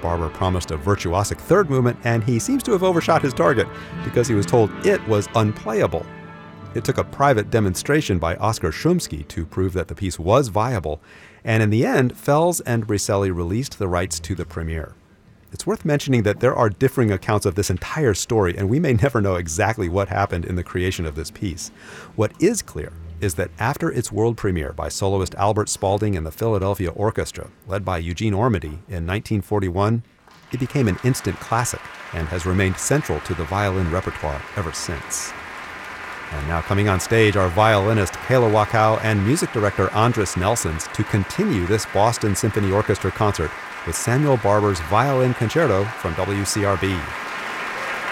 Barber promised a virtuosic third movement, and he seems to have overshot his target because he was told it was unplayable. It took a private demonstration by Oskar Szumski to prove that the piece was viable, and in the end, Fels and Bricelli released the rights to the premiere. It's worth mentioning that there are differing accounts of this entire story, and we may never know exactly what happened in the creation of this piece. What is clear is that after its world premiere by soloist Albert Spaulding and the Philadelphia Orchestra, led by Eugene Ormandy in 1941, it became an instant classic and has remained central to the violin repertoire ever since. And now coming on stage are violinist Kayla Wakow and music director Andris Nelsons to continue this Boston Symphony Orchestra concert with Samuel Barber's Violin Concerto from WCRB.